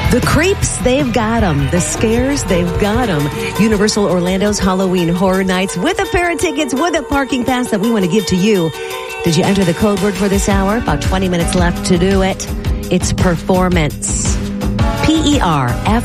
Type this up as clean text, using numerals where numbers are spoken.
The creeps, they've got them. The scares, they've got them. Universal Orlando's Halloween Horror Nights with a pair of tickets, with a parking pass that we want to give to you. Did you enter the code word for this hour? About 20 minutes left to do it. It's performance. PERF.